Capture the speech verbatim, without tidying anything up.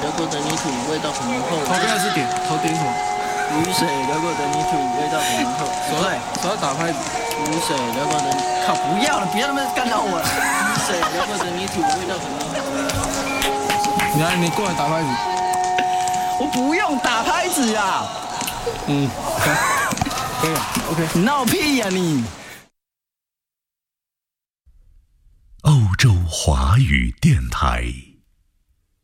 流过的泥土味道很浓厚。 头边还是点，头点什么？ 雨水流过的泥土味道很浓厚。 手在手在打拍子。 雨水流过的，靠，不要了，不要那么干扰我了。雨水流过的泥土味道很浓厚。 你来，你过来打拍子。 我不用打拍子啊。 嗯，可以了 ，OK。 你闹屁呀、啊、你！ 欧洲华语电台。